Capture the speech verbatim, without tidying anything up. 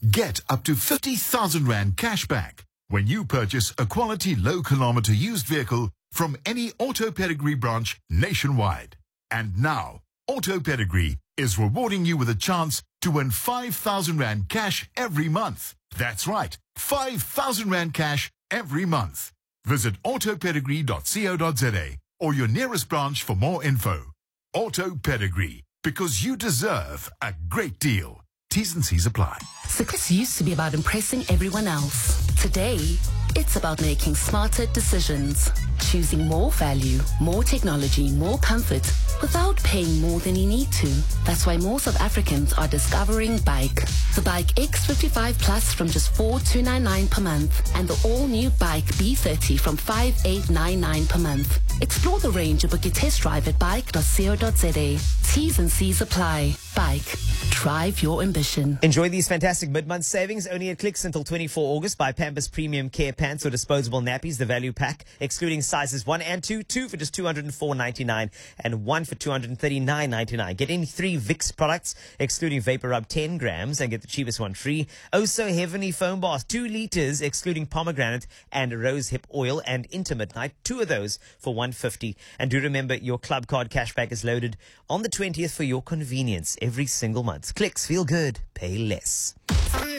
Get up to fifty thousand Rand cash back when you purchase a quality low-kilometer used vehicle from any Auto Pedigree branch nationwide. And now, Auto Pedigree is rewarding you with a chance to win five thousand Rand cash every month. That's right, five thousand Rand cash every month. Visit auto pedigree dot co dot za or your nearest branch for more info. Auto Pedigree, because you deserve a great deal. T's and C's apply. Success used to be about impressing everyone else. Today, it's about making smarter decisions. Choosing more value, more technology, more comfort, without paying more than you need to. That's why more South Africans are discovering Bike. The Bike X fifty-five Plus from just four thousand two hundred ninety-nine per month, and the all-new Bike B thirty from five thousand eight hundred ninety-nine per month. Explore the range and book your test drive at bike dot co dot za. T's and C's apply. Bike. Drive your ambition. Enjoy these fantastic mid-month savings only at Clicks until twenty-fourth of August. Buy Pampers Premium Care Pants or disposable nappies, the value pack, excluding sizes one and two, two for just two hundred four ninety-nine and one for two hundred thirty-nine ninety-nine. Get any three Vicks products, excluding Vapor Rub ten grams, and get the cheapest one free. Also, Heavenly Foam Bath, two liters, excluding pomegranate and rose hip oil, and Intimate Night, two of those for one hundred fifty. And do remember, your club card cashback is loaded on the twentieth for your convenience every single month. Clicks, feel good, pay less.